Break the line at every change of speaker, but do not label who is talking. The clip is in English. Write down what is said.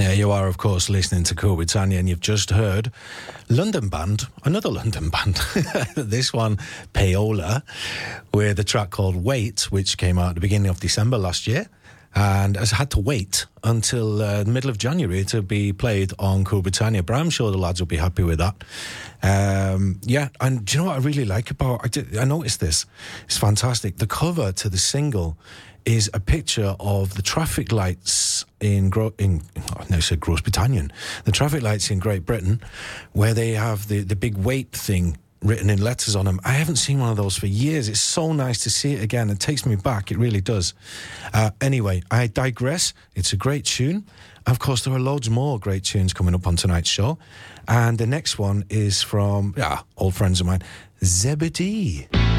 Yeah, you are, of course, listening to Cool Britannia, and you've just heard another London band. This one, Payola, with a track called Wait, which came out at the beginning of December last year, and has had to wait until the middle of January to be played on Cool Britannia. But I'm sure the lads will be happy with that. Yeah, and do you know what I really like about... I noticed this. It's fantastic. The cover to the single is a picture of the traffic lights in Gross Britannian. The traffic lights in Great Britain, where they have the big wait thing written in letters on them. I haven't seen one of those for years. It's so nice to see it again. It takes me back. It really does. Anyway, I digress. It's a great tune. Of course, there are loads more great tunes coming up on tonight's show. And the next one is from old friends of mine, Zebedee.